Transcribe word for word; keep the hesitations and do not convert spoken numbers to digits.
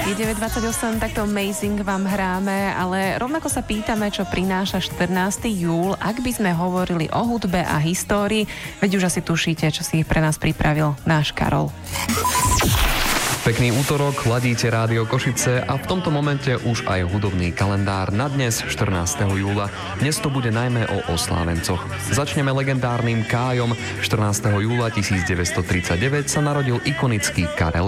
Je deväť dvadsaťosem, takto Amazing vám hráme, ale rovnako sa pýtame, čo prináša štrnásteho júla, ak by sme hovorili o hudbe a histórii, veď už asi tušíte, čo si pre nás pripravil náš Karol. Pekný útorok, ladíte Rádio Košice a v tomto momente už aj hudobný kalendár na dnes, štrnásteho júla. Dnes to bude najmä o oslávencoch. Začneme legendárnym Kájom. štrnásteho júla tisícdeväťstotridsaťdeväť sa narodil ikonický Karel